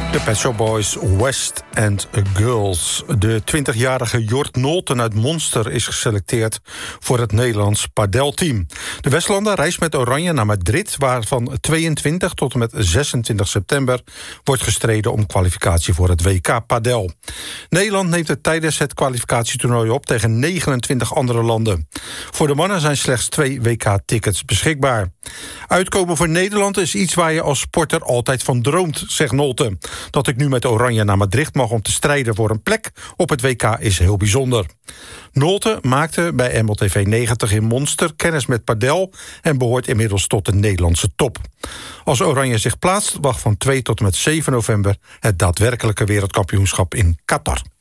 De Pet Shop Boys, West End Girls. De 20-jarige Jort Nolten uit Monster is geselecteerd voor het Nederlands padelteam. De Westlander reist met Oranje naar Madrid, waar van 22 tot en met 26 september wordt gestreden om kwalificatie voor het WK Padel. Nederland neemt het tijdens het kwalificatietoernooi op tegen 29 andere landen. Voor de mannen zijn slechts 2 WK-tickets beschikbaar. Uitkomen voor Nederland is iets waar je als sporter altijd van droomt, zegt Nolten. Dat ik nu met Oranje naar Madrid mag om te strijden voor een plek op het WK is heel bijzonder. Nolten maakte bij MLTV 90 in Monster kennis met padel en behoort inmiddels tot de Nederlandse top. Als Oranje zich plaatst, wacht van 2 tot en met 7 november het daadwerkelijke wereldkampioenschap in Qatar.